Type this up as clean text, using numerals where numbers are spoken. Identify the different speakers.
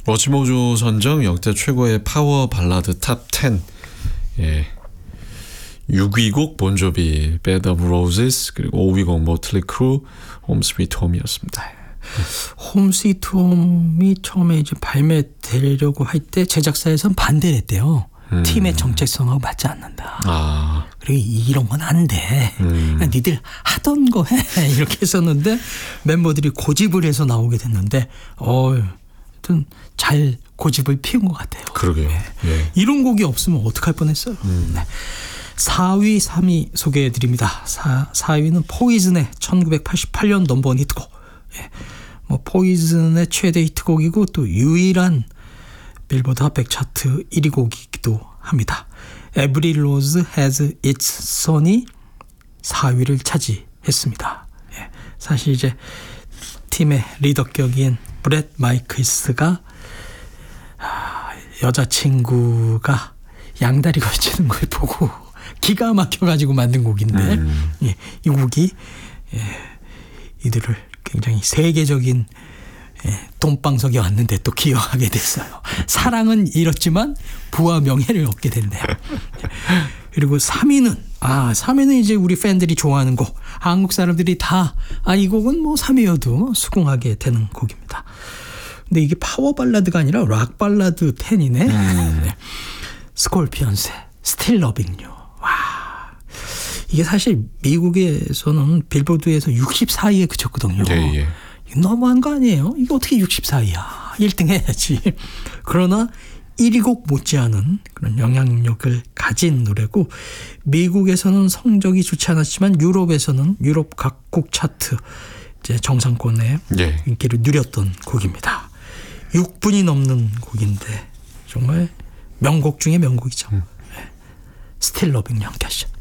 Speaker 1: 워치모조 선정 역대 최고의 파워 발라드 탑 10. 예. 6위 곡 본조비 Bed of Roses, 그리고 5위 곡 모틀리 크루 홈 스위트 홈이었습니다.
Speaker 2: 홈 스위트 홈이 처음에 이제 발매되려고 할 때 제작사에서는 반대를 했대요. 팀의 정체성하고 맞지 않는다. 그리고 이런 건 안 돼. 니들 하던 거 해. 이렇게 했었는데 멤버들이 고집을 해서 나오게 됐는데 하여튼 잘 고집을 피운 것 같아요.
Speaker 1: 그러게요.
Speaker 2: 네.
Speaker 1: 예.
Speaker 2: 이런 곡이 없으면 어떡할 뻔했어요. 네. 4위, 3위 소개해드립니다. 4위는 포이즌의 1988년 넘버원 히트곡. 예. 뭐 포이즌의 최대 히트곡이고 또 유일한 빌보드 핫백 차트 1위 곡이기도 합니다. Every Rose Has Its Thorn이 4위를 차지했습니다. 예. 사실 이제 팀의 리더격인 브렛 마이클스가 여자친구가 양다리 걸치는 걸 보고 기가 막혀가지고 만든 곡인데 예, 이 곡이 이들을 굉장히 세계적인 돈방석에 왔는데 또 기여하게 됐어요. 사랑은 잃었지만 부와 명예를 얻게 됐네요. 그리고 3위는 이제 우리 팬들이 좋아하는 곡. 한국 사람들이 다 이 곡은 뭐 3위여도 수긍하게 되는 곡입니다. 근데 이게 파워 발라드가 아니라 락 발라드 10이네. 네. 스콜피언스의 Still Loving You. 와, 이게 사실 미국에서는 빌보드에서 64위에 그쳤거든요.
Speaker 1: 예.
Speaker 2: 너무한 거 아니에요? 이게 어떻게 64위야? 1등 해야지. 그러나 1위 곡 못지않은 그런 영향력을 가진 노래고 미국에서는 성적이 좋지 않았지만 유럽에서는 유럽 각국 차트 이제 정상권의 인기를 누렸던 곡입니다. 6분이 넘는 곡인데 정말 명곡 중에 명곡이죠. Still Loving You 함께 하시죠.